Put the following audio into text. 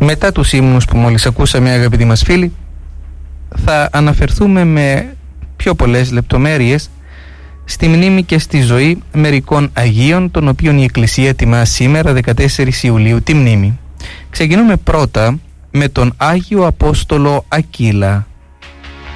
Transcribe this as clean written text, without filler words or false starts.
Μετά τους ύμνους που μόλις ακούσαμε, αγαπητοί μας φίλοι, θα αναφερθούμε με πιο πολλές λεπτομέρειες στη μνήμη και στη ζωή μερικών Αγίων, των οποίων η Εκκλησία τιμά σήμερα 14 Ιουλίου τη μνήμη. Ξεκινούμε πρώτα με τον Άγιο Απόστολο Ακύλα.